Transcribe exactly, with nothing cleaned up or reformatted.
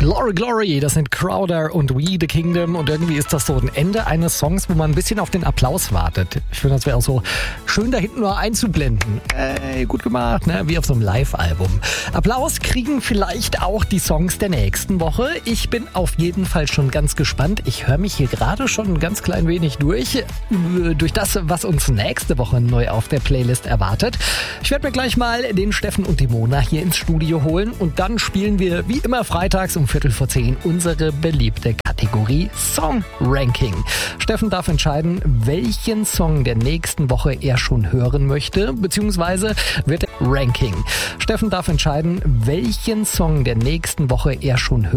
Glory Glory, das sind Crowder und We the Kingdom und irgendwie ist das so ein Ende eines Songs, wo man ein bisschen auf den Applaus wartet. Ich finde, das wäre auch so schön da hinten nur einzublenden. Ey, gut gemacht, ne? Wie auf so einem Live-Album. Applaus kriegen vielleicht auch die Songs der nächsten Woche. Ich bin auf jeden Fall schon ganz gespannt. Ich höre mich hier gerade schon ein ganz klein wenig durch, durch das, was uns nächste Woche neu auf der Playlist erwartet. Ich werde mir gleich mal den Steffen und die Mona hier ins Studio holen und dann spielen wir wie immer freitags um Viertel vor zehn unsere beliebte Kategorie Song Ranking. Steffen darf entscheiden, welchen Song der nächsten Woche er schon hören möchte, beziehungsweise wird er Ranking. Steffen darf entscheiden, welchen Song der nächsten Woche er schon hört.